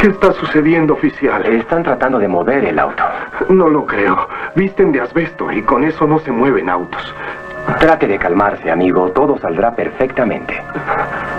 ¿Qué está sucediendo, oficial? Están tratando de mover el auto. No lo creo. Visten de asbesto y con eso no se mueven autos. Trate de calmarse, amigo. Todo saldrá perfectamente.